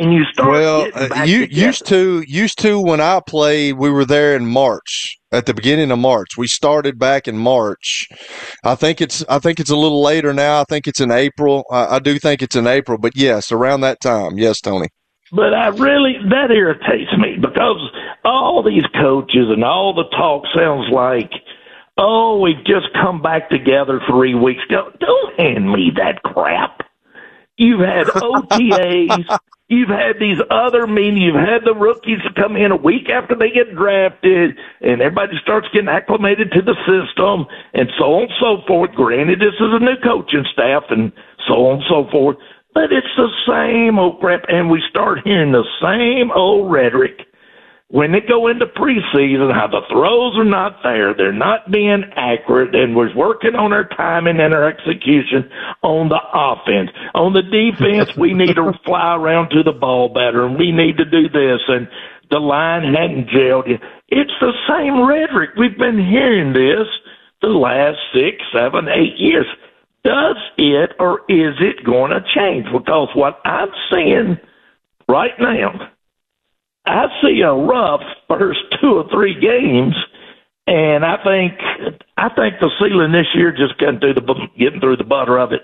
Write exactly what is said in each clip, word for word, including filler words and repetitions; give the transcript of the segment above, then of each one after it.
and you start well, getting back uh, you together. used to used to when I played, we were there in March, at the beginning of March. We started back in March. I think it's I think it's a little later now. I think it's in April. I, I do think it's in April, but yes, around that time. Yes, Tony. But I really, that irritates me because all these coaches and all the talk sounds like, oh, we've just come back together three weeks ago. Don't hand me that crap. You've had O T As. You've had these other meetings. You've had the rookies come in a week after they get drafted, and everybody starts getting acclimated to the system, and so on and so forth. Granted, this is a new coaching staff, and so on and so forth. But it's the same old crap, and we start hearing the same old rhetoric when they go into preseason, how the throws are not there, they're not being accurate, and we're working on our timing and our execution on the offense. On the defense, we need to fly around to the ball better, and we need to do this, and the line hadn't gelled yet. It's the same rhetoric. We've been hearing this the last six, seven, eight years. Does it or is it going to change? Because what I'm seeing right now, I see a rough first two or three games, and I think I think the ceiling this year just getting through the getting through the butter of it.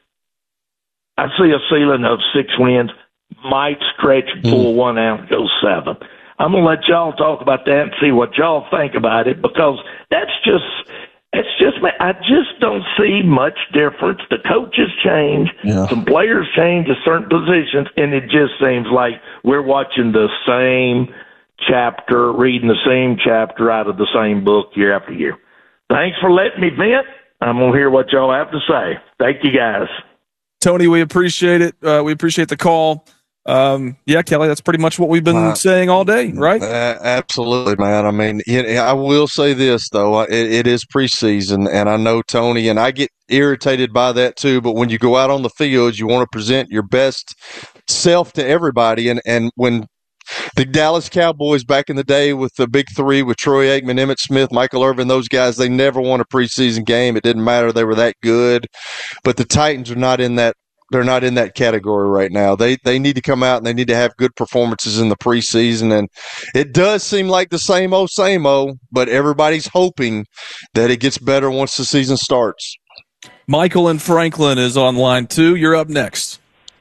I see a ceiling of six wins, might stretch, pull one out, go seven. I'm gonna let y'all talk about that and see what y'all think about it, because that's just it's just I just don't see much difference. The coaches change, yeah. Some players change at certain positions, and it just seems like we're watching the same chapter, reading the same chapter out of the same book year after year. Thanks for letting me vent. I'm gonna hear what y'all have to say. Thank you, guys. Tony, we appreciate it. Uh, we appreciate the call. Um, yeah, Kelly, that's pretty much what we've been uh, saying all day, right? Uh, absolutely, man. I mean, it, I will say this, though. It, it is preseason, and I know, Tony, and I get irritated by that too, but when you go out on the field, you want to present your best self to everybody. And, and when the Dallas Cowboys back in the day with the big three, with Troy Aikman, Emmitt Smith, Michael Irvin, those guys, they never won a preseason game. It didn't matter. They were that good. But the Titans are not in that. They're not in that category right now. They they need to come out and they need to have good performances in the preseason. And it does seem like the same old, same old, but everybody's hoping that it gets better once the season starts. Michael in Franklin is on line two. You're up next.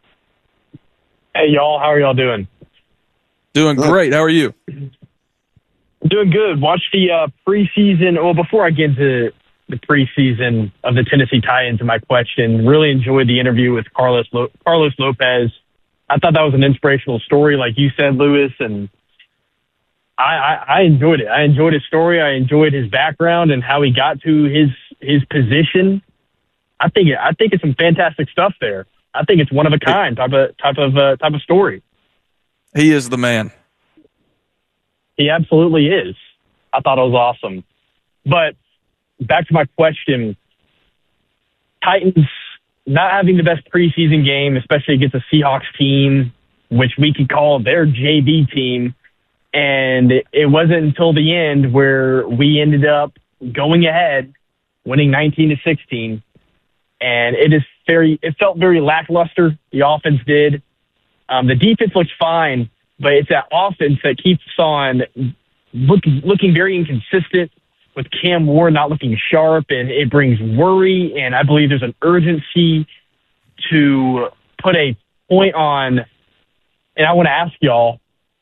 Hey, y'all. How are y'all doing? Doing great. How are you? Doing good. Watch the uh, preseason. Well, before I get into the preseason of the Tennessee Titans and my question, really enjoyed the interview with Carlos Lo- Carlos Lopez. I thought that was an inspirational story, like you said, Lewis, and I, I, I enjoyed it. I enjoyed his story. I enjoyed his background and how he got to his his position. I think it, I think it's some fantastic stuff there. I think it's one of a kind type of type of uh, type of story. He is the man. He absolutely is. I thought it was awesome. But back to my question, Titans not having the best preseason game, especially against a Seahawks team, which we could call their J V team. And it wasn't until the end where we ended up going ahead, winning nineteen to sixteen. And it is very, it felt very lackluster. The offense did. Um, the defense looked fine, but it's that offense that keeps on look, looking very inconsistent, with Cam Ward not looking sharp, and it brings worry, and I believe there's an urgency to put a point on, and I want to ask y'all,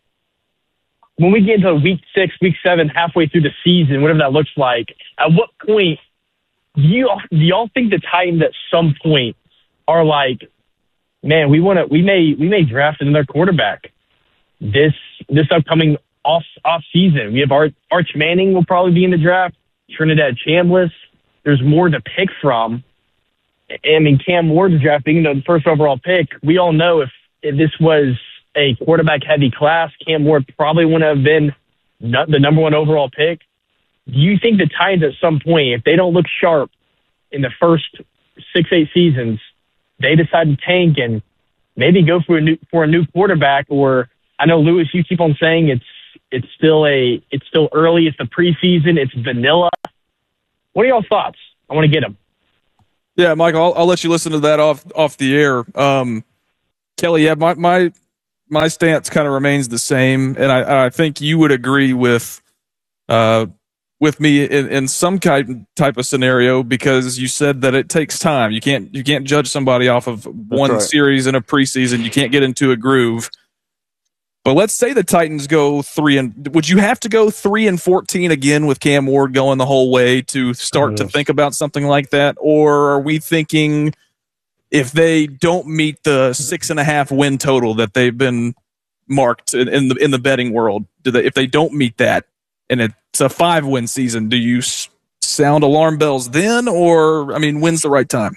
when we get into week six, week seven, halfway through the season, whatever that looks like, at what point do you do y'all think the Titans at some point are like, man, we want to, we may, we may draft another quarterback this this upcoming off off season? We have Arch, Arch Manning will probably be in the draft. Trinidad Chambliss. There's more to pick from. I mean, Cam Ward's draft being the first overall pick. We all know if, if this was a quarterback heavy class, Cam Ward probably wouldn't have been the number one overall pick. Do you think the Titans at some point, if they don't look sharp in the first six, eight seasons, they decide to tank and maybe go for a new for a new quarterback? Or I know, Lewis, you keep on saying it's it's still a it's still early. It's the preseason. It's vanilla. What are y'all's thoughts? I want to get them. Yeah, Michael, I'll, I'll let you listen to that off off the air. Um, Kelly, yeah, my my my stance kind of remains the same, and I, I think you would agree with uh, with me in, in some kind type of scenario, because you said that it takes time. You can't you can't judge somebody off of one right. series in a preseason. You can't get into a groove. But let's say the Titans go three and would you have to go three and fourteen again with Cam Ward going the whole way to start mm-hmm. to think about something like that, or are we thinking if they don't meet the six and a half win total that they've been marked in, in the in the betting world, do they, if they don't meet that and it's a five win season, do you s- sound alarm bells then, or I mean, when's the right time?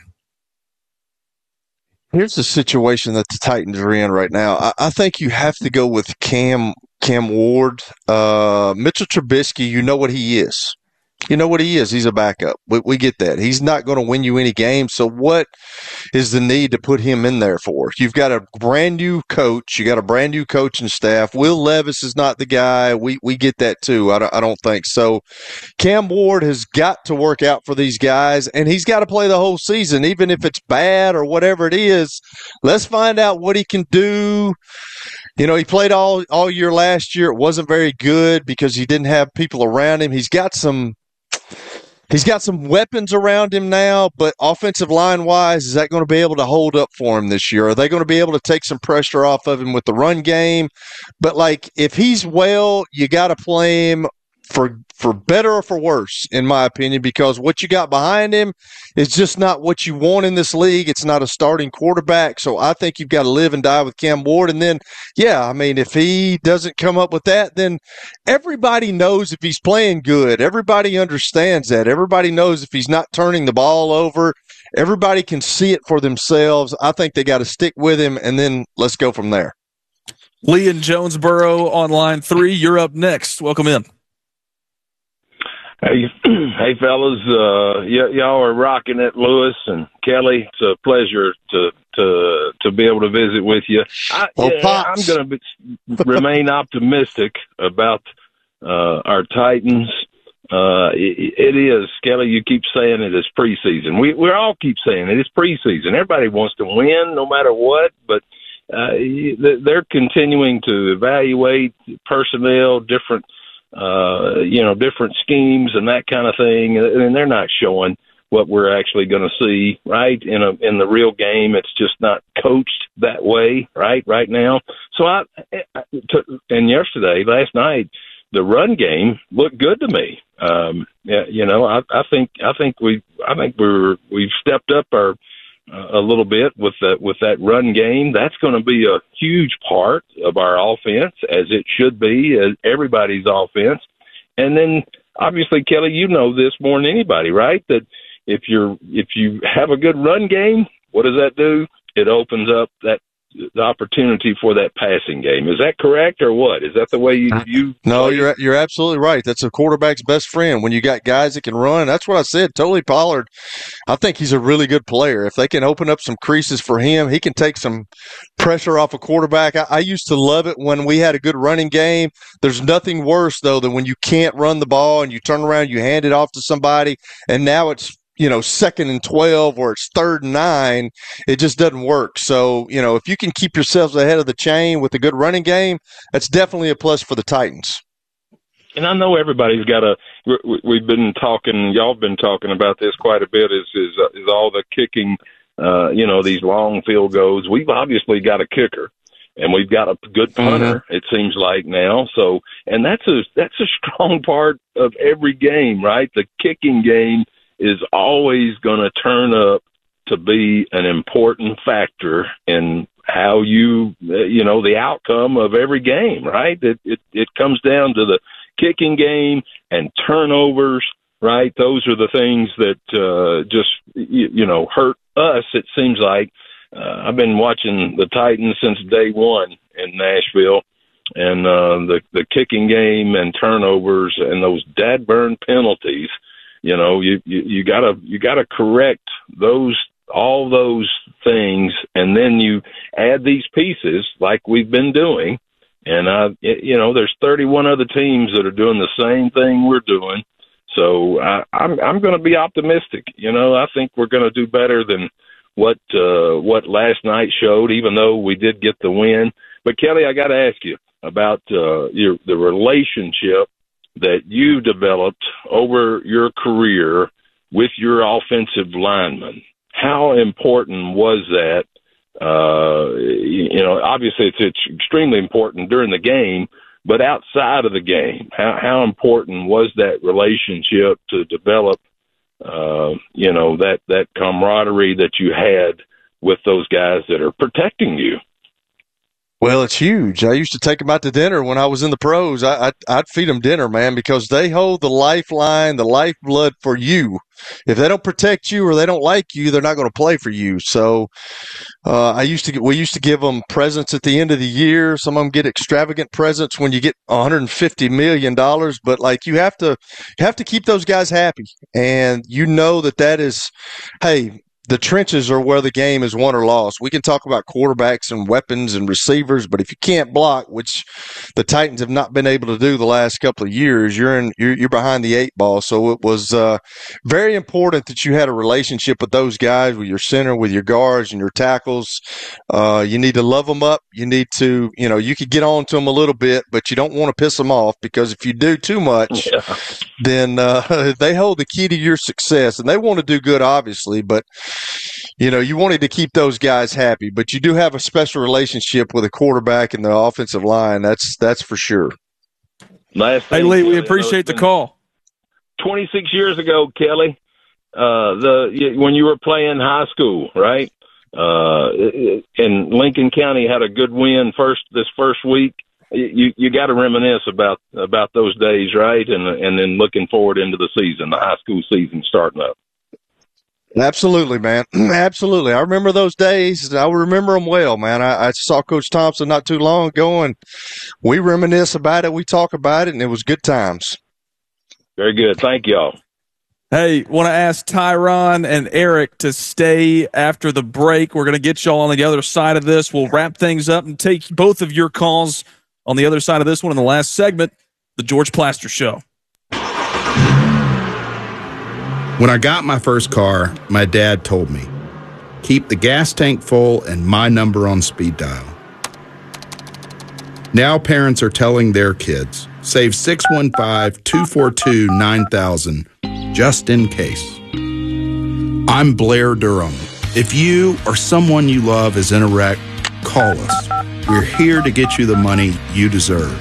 Here's the situation that the Titans are in right now. I, I think you have to go with Cam Cam Ward. Uh, Mitchell Trubisky, you know what he is. You know what he is. He's a backup. We, we get that. He's not going to win you any games. So what is the need to put him in there for? You've got a brand new coach. You got a brand new coaching staff. Will Levis is not the guy. We we get that too. I don't, I don't think so. Cam Ward has got to work out for these guys, and he's got to play the whole season, even if it's bad or whatever it is. Let's find out what he can do. You know, he played all, all year last year. It wasn't very good because he didn't have people around him. He's got some He's got some weapons around him now, but offensive line-wise, is that going to be able to hold up for him this year? Are they going to be able to take some pressure off of him with the run game? But, like, if he's well, you got to play him for for better or for worse, in my opinion, because what you got behind him is just not what you want in this league. It's not a starting quarterback, so I think you've got to live and die with Cam Ward. And then, yeah, I mean, if he doesn't come up with that, then everybody knows if he's playing good. Everybody understands that. Everybody knows if he's not turning the ball over. Everybody can see it for themselves. I think they got to stick with him, and then let's go from there. Lee in Jonesboro on line three. You're up next. Welcome in. Hey, hey, fellas! Uh, y- y'all are rocking it, Lewis and Kelly. It's a pleasure to to to be able to visit with you. I, well, yeah, I'm going to remain optimistic about uh, our Titans. Uh, it, it is, Kelly. You keep saying it is preseason. We we all keep saying it is preseason. Everybody wants to win, no matter what. But uh, they're continuing to evaluate personnel, different. Uh, you know, different schemes and that kind of thing, and they're not showing what we're actually going to see, right? In a in the real game, it's just not coached that way, right? Right now, so I to, and yesterday, last night, the run game looked good to me. Um, yeah, you know, I, I think I think we I think we're we've stepped up our. Uh, a little bit with that with that run game. That's going to be a huge part of our offense, as it should be, as everybody's offense. And then, obviously, Kelly, you know this more than anybody, right? That if you're if you have a good run game, what does that do? It opens up that the opportunity for that passing game. Is that correct, or what? Is that the way you? you no, play? you're you're absolutely right. That's a quarterback's best friend when you got guys that can run. That's what I said. Totally Pollard. I think he's a really good player. If they can open up some creases for him, he can take some pressure off a quarterback. I, I used to love it when we had a good running game. There's nothing worse, though, than when you can't run the ball and you turn around, you hand it off to somebody, and now it's, you know, second and twelve or it's third and nine. It just doesn't work. So, you know, if you can keep yourselves ahead of the chain with a good running game, that's definitely a plus for the Titans. And I know everybody's got a. We've been talking. Y'all have been talking about this quite a bit. Is is is all the kicking? Uh, you know, these long field goals. We've obviously got a kicker, and we've got a good punter. Mm-hmm. It seems like now. So, and that's a that's a strong part of every game, right? The kicking game is always going to turn up to be an important factor in how you, you know, the outcome of every game, right? It it, it comes down to the kicking game and turnovers, right? Those are the things that uh, just, you, you know, hurt us, it seems like. Uh, I've been watching the Titans since day one in Nashville, and uh, the, the kicking game and turnovers and those dad-burn penalties, you know, you, you, you gotta, you gotta correct those, all those things, and then you add these pieces like we've been doing. And, uh, you know, there's thirty-one other teams that are doing the same thing we're doing. So I, I'm I'm going to be optimistic. You know, I think we're going to do better than what uh, what last night showed, even though we did get the win. But Kelly, I got to ask you about uh, your the relationship that you developed over your career with your offensive linemen. How important was that? Uh, you know, obviously it's, it's extremely important during the game, but outside of the game, how, how important was that relationship to develop, uh, you know, that, that camaraderie that you had with those guys that are protecting you? Well, it's huge. I used to take them out to dinner when I was in the pros. I, I'd, I'd feed them dinner, man, because they hold the lifeline, the lifeblood for you. If they don't protect you or they don't like you, they're not going to play for you. So uh, I used to get, we used to give them presents at the end of the year. Some of them get extravagant presents when you get one hundred fifty million dollars. But like you have to you have to keep those guys happy, and you know that that is, hey. The trenches are where the game is won or lost. We can talk about quarterbacks and weapons and receivers, but if you can't block, which the Titans have not been able to do the last couple of years, you're in you're, you're behind the eight ball. So it was uh, very important that you had a relationship with those guys, with your center, with your guards and your tackles. Uh, you need to love them up. You need to, you know, you could get on to them a little bit, but you don't want to piss them off, because if you do too much, yeah. then uh, they hold the key to your success, and they want to do good, obviously, but you know, you wanted to keep those guys happy, but you do have a special relationship with a quarterback and the offensive line. That's that's for sure. Last hey, Lee, we appreciate the call. twenty-six years ago, Kelly, uh, the when you were playing high school, right? Uh, and Lincoln County had a good win first this first week. You you got to reminisce about about those days, right? And and then looking forward into the season, the high school season starting up. Absolutely, man. Absolutely. I remember those days. I remember them well, man. I, I saw Coach Thompson not too long ago, and we reminisce about it. We talk about it, and it was good times. Very good. Thank y'all. Hey, want to ask Tyron and Eric to stay after the break. We're going to get y'all on the other side of this. We'll wrap things up and take both of your calls on the other side of this one in the last segment, the George Plaster Show. When I got my first car, my dad told me, keep the gas tank full and my number on speed dial. Now parents are telling their kids, save six one five, two four two, nine thousand just in case. I'm Blair Durham. If you or someone you love is in a wreck, call us. We're here to get you the money you deserve.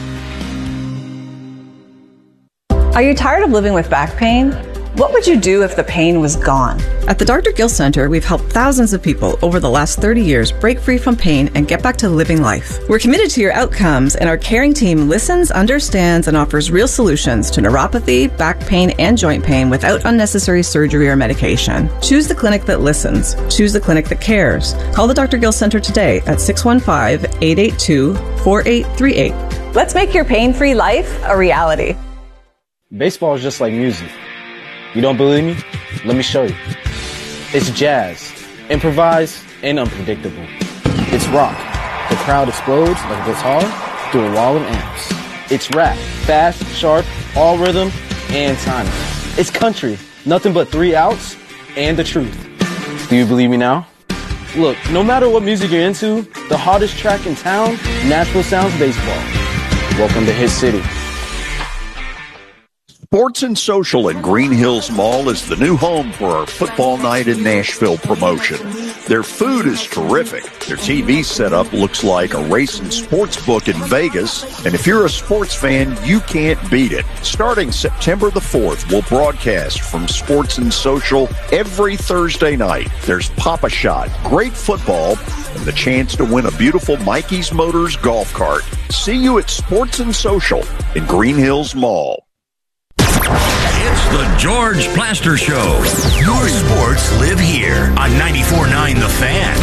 Are you tired of living with back pain? What would you do if the pain was gone? At the Doctor Gill Center, we've helped thousands of people over the last thirty years break free from pain and get back to living life. We're committed to your outcomes, and our caring team listens, understands, and offers real solutions to neuropathy, back pain, and joint pain without unnecessary surgery or medication. Choose the clinic that listens. Choose the clinic that cares. Call the Doctor Gill Center today at six one five, eight eight two, four eight three eight. Let's make your pain-free life a reality. Baseball is just like music. You don't believe me? Let me show you. It's jazz, improvised and unpredictable. It's rock. The crowd explodes like a guitar through a wall of amps. It's rap, fast, sharp, all rhythm and timing. It's country, nothing but three outs and the truth. Do you believe me now? Look, no matter what music you're into, the hottest track in town, Nashville Sounds Baseball. Welcome to his city. Sports and Social at Green Hills Mall is the new home for our Football Night in Nashville promotion. Their food is terrific. Their T V setup looks like a racing sports book in Vegas. And if you're a sports fan, you can't beat it. Starting September the fourth, we'll broadcast from Sports and Social every Thursday night. There's Pop-A-Shot, great football, and the chance to win a beautiful Mikey's Motors golf cart. See you at Sports and Social in Green Hills Mall. It's the George Plaster Show. Your sports live here on ninety-four point nine The Fan.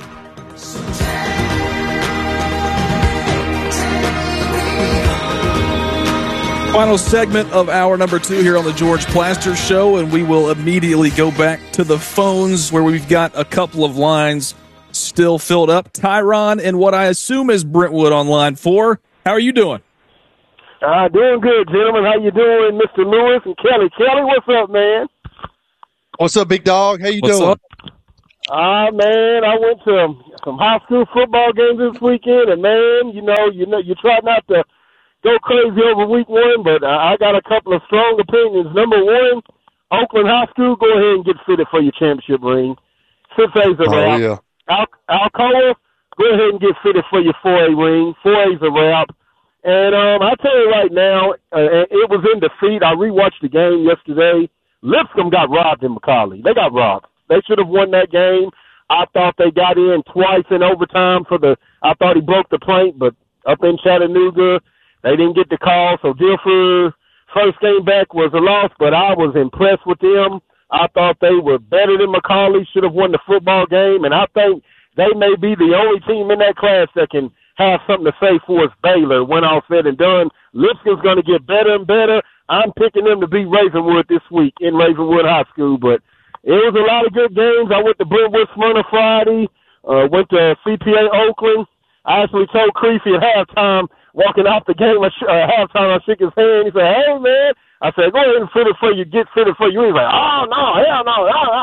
Final segment of hour number two here on the George Plaster Show, and we will immediately go back to the phones where we've got a couple of lines still filled up. Tyron and what I assume is Brentwood on line four. How are you doing? Uh, doing good, gentlemen. How you doing, Mister Lewis and Kelly? Kelly, what's up, man? What's up, big dog? How you what's doing? Up? Ah, man, I went to some high school football games this weekend, and man, you know, you know, you try not to go crazy over week one, but I got a couple of strong opinions. Number one, Oakland High School, go ahead and get fitted for your championship ring. six A's a wrap. Oh, yeah. Al- Alcoa, go ahead and get fitted for your four A ring. four A's a wrap. And um, I tell you right now, uh, it was in defeat. I rewatched the game yesterday. Lipscomb got robbed in McCallie. They got robbed. They should have won that game. I thought they got in twice in overtime for the – I thought he broke the plank, but up in Chattanooga, they didn't get the call. So Dilfer, first game back was a loss, but I was impressed with them. I thought they were better than McCallie, should have won the football game, and I think they may be the only team in that class that can have something to say for us Baylor when all said and done. Lipscomb's going to get better and better. I'm picking them to beat Ravenwood this week in Ravenwood High School, but it was a lot of good games. I went to Brentwood Smyrna Friday, uh, went to C P A Oakland. I actually told Creasy at halftime, walking off the game at uh, halftime, I shook his hand. He said, hey, man. I said, go ahead and fit it for you, get fitted for you. He was like, oh, no, hell no.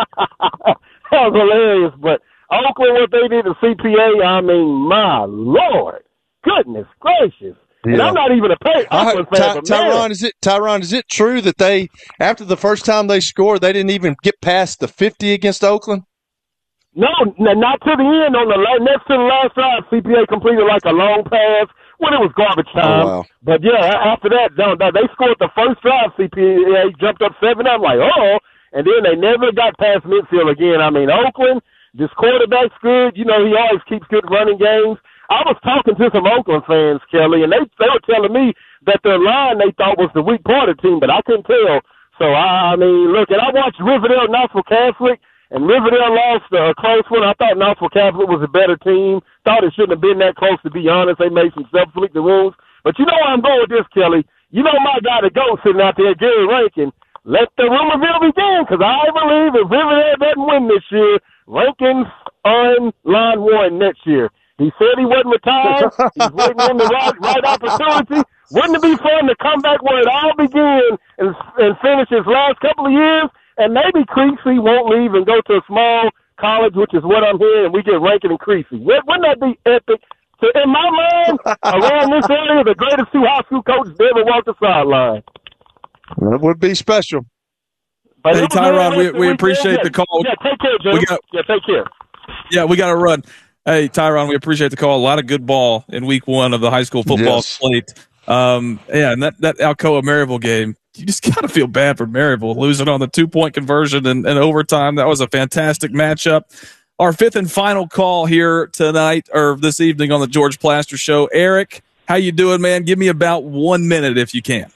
That was hilarious. But Oakland, what they did to C P A, I mean, my Lord, goodness gracious. And Yeah. I'm not even a pay Oakland Ty- fan, but man. Tyron, is it Tyron? Is it true that they, after the first time they scored, they didn't even get past the fifty against Oakland? No, n- not to the end. On the la- next to the last drive, C P A completed like a long pass when it was garbage time. Oh, wow. But yeah, a- after that, no, no, they scored the first drive. C P A jumped up seven. I'm like, oh, and then they never got past midfield again. I mean, Oakland, this quarterback's good. You know, he always keeps good running games. I was talking to some Oakland fans, Kelly, and they they were telling me that their line they thought was the weak part of the team, but I couldn't tell. So I, I mean, look, and I watched Riverdale Knoxville Catholic. And Riverdale lost a close one. I thought Knoxville Catholic was a better team. Thought it shouldn't have been that close, to be honest. They made some self-inflicted wounds. But you know where I'm going with this, Kelly. You know my guy, the GOAT, sitting out there, Gary Rankin. Let the rumorville begin, because I believe if Riverdale doesn't win this year, Rankin's on line one next year. He said he wasn't retired. He's waiting on the right, right opportunity. Wouldn't it be fun to come back where it all began and, and finish his last couple of years? And maybe Creasy won't leave and go to a small college, which is what I'm hearing, and we get Rankin and Creasy. Wouldn't that be epic? So in my mind, around this area, the greatest two high school coaches to ever walk the sideline. It would be special. But Hey, it was Tyron, we, interesting we weekend. appreciate Yeah, the call. Yeah, take care, Jim. We got- yeah, take care. Yeah, we got to run. Hey, Tyron, we appreciate the call. A lot of good ball in week one of the high school football Yes. slate. Um, yeah, and that, that Alcoa Maryville game, you just got to feel bad for Maryville losing on the two-point conversion and, and overtime. That was a fantastic matchup. Our fifth and final call here tonight or this evening on the George Plaster Show. Eric, how you doing, man? Give me about one minute if you can.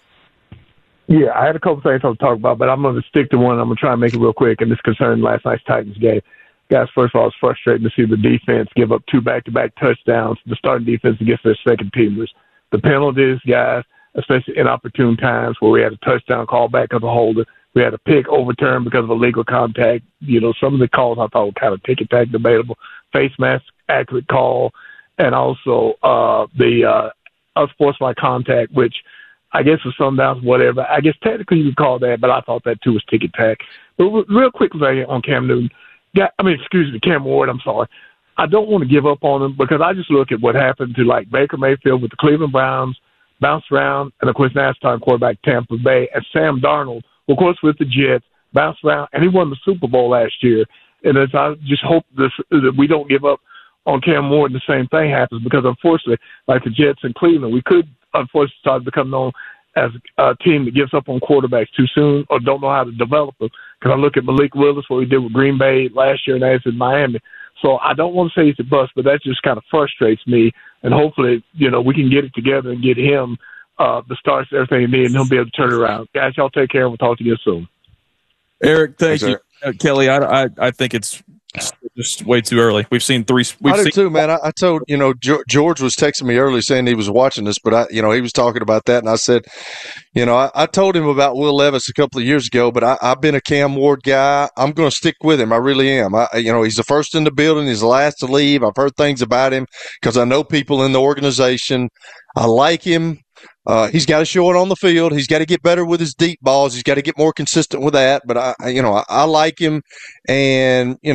Yeah, I had a couple things I want to talk about, but I'm going to stick to one. I'm going to try and make it real quick, and this concerns last night's Titans game. Guys, first of all, it's frustrating to see the defense give up two back-to-back touchdowns, the starting defense against their second teamers. The penalties, guys, especially inopportune times where we had a touchdown call back of a holder. We had a pick overturned because of illegal contact. You know, some of the calls I thought were kind of ticky-tack debatable. Face mask, accurate call, and also uh, the uh, unsportsmanlike contact, which I guess was some downs, whatever. I guess technically you could call that, but I thought that too was ticky-tack. But real quickly on Cam Newton, Yeah, I mean, excuse me, Cam Ward, I'm sorry. I don't want to give up on him because I just look at what happened to, like, Baker Mayfield with the Cleveland Browns, bounced around, and, of course, now it's time quarterback Tampa Bay, and Sam Darnold, of course, with the Jets, bounced around, and he won the Super Bowl last year. And as I just hope this, that we don't give up on Cam Ward and the same thing happens because, unfortunately, like the Jets in Cleveland, we could, unfortunately, start to become known as a team that gives up on quarterbacks too soon or don't know how to develop them. Because I look at Malik Willis, what he did with Green Bay last year, and that's in Miami. So I don't want to say he's a bust, but that just kind of frustrates me. And hopefully, you know, we can get it together and get him uh, the starts, everything he needs, and he'll be able to turn it around. Guys, y'all take care, and we'll talk to you soon. Eric, thank Thanks, you. Eric. Uh, Kelly, I, I, I think it's just way too early. We've seen three. We've I do seen, too, man. I, I told you know Ge- George was texting me early saying he was watching this, but I, you know, he was talking about that, and I said, you know, I, I told him about Will Levis a couple of years ago, but I, I've been a Cam Ward guy. I'm going to stick with him. I really am. I, you know, he's the first in the building. He's the last to leave. I've heard things about him because I know people in the organization. I like him. Uh, he's got to show it on the field. He's got to get better with his deep balls. He's got to get more consistent with that. But I, I you know, I, I like him, and you know.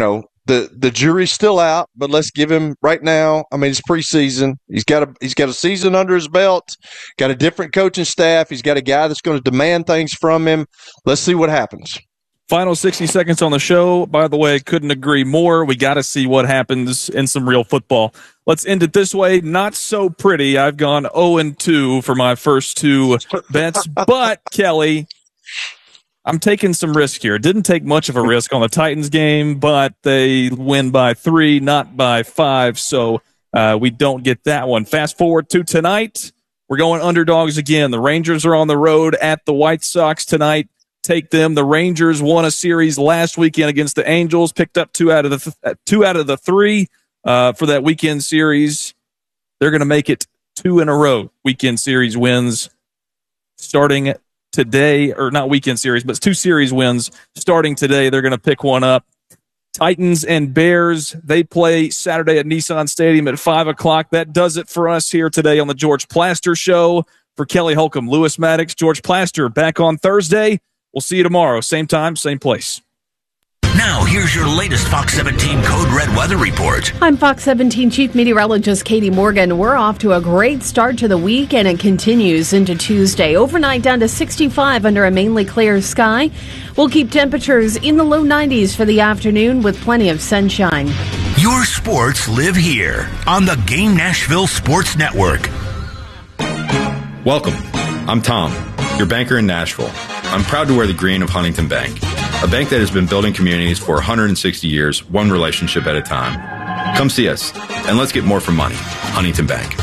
the the jury's still out, but let's give him right now. I mean, it's preseason. He's got a he's got a season under his belt. Got a different coaching staff. He's got a guy that's going to demand things from him. Let's see what happens. Final sixty seconds on the show. By the way, couldn't agree more. We got to see what happens in some real football. Let's end it this way. Not so pretty. I've gone oh and two for my first two bets, but Kelly, I'm taking some risk here. It didn't take much of a risk on the Titans game, but they win by three, not by five, so uh, we don't get that one. Fast forward to tonight. We're going underdogs again. The Rangers are on the road at the White Sox tonight. Take them. The Rangers won a series last weekend against the Angels, picked up two out of the th- two out of the three uh, for that weekend series. They're going to make it two in a row. Weekend series wins starting today, or not weekend series, but two series wins starting today. They're going to pick one up. Titans and Bears, they play Saturday at Nissan Stadium at five o'clock. That does it for us here today on the George Plaster Show. For Kelly Holcomb, Lewis Maddox, George Plaster, back on Thursday. We'll see you tomorrow. Same time, same place. Now, here's your latest Fox seventeen Code Red weather report. I'm Fox seventeen Chief Meteorologist Katie Morgan. We're off to a great start to the week, and it continues into Tuesday. Overnight down to sixty-five under a mainly clear sky. We'll keep temperatures in the low nineties for the afternoon with plenty of sunshine. Your sports live here on the Game Nashville Sports Network. Welcome. I'm Tom, your banker in Nashville. I'm proud to wear the green of Huntington Bank, a bank that has been building communities for one hundred sixty years, one relationship at a time. Come see us, and let's get more for money. Huntington Bank.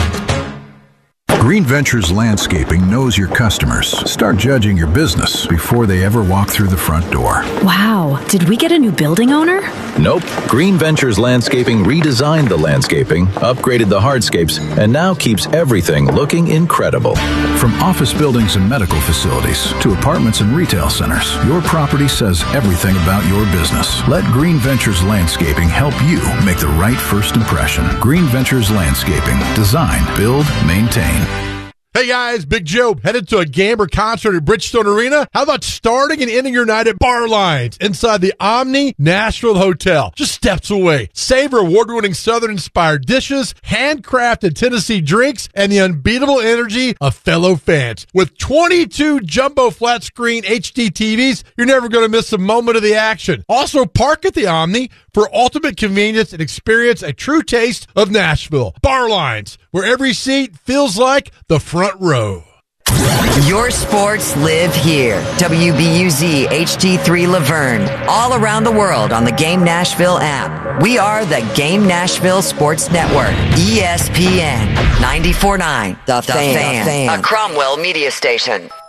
Green Ventures Landscaping knows your customers. Start judging your business before they ever walk through the front door. Wow. Did we get a new building owner? Nope. Green Ventures Landscaping redesigned the landscaping, upgraded the hardscapes, and now keeps everything looking incredible. From office buildings and medical facilities to apartments and retail centers, your property says everything about your business. Let Green Ventures Landscaping help you make the right first impression. Green Ventures Landscaping. Design, build, maintain. Hey guys, Big Joe, headed to a game or concert at Bridgestone Arena? How about starting and ending your night at Bar Lines inside the Omni Nashville Hotel, just steps away? Savor award-winning Southern-inspired dishes, handcrafted Tennessee drinks, and the unbeatable energy of fellow fans. With twenty-two jumbo flat-screen H D T Vs, you're never going to miss a moment of the action. Also, park at the Omni for ultimate convenience and experience a true taste of Nashville. Bar Lines, where every seat feels like the front row. Your sports live here. W B U Z H D three Laverne. All around the world on the Game Nashville app. We are the Game Nashville Sports Network. E S P N ninety-four point nine. The, the Fan. Fan. A Cromwell media station.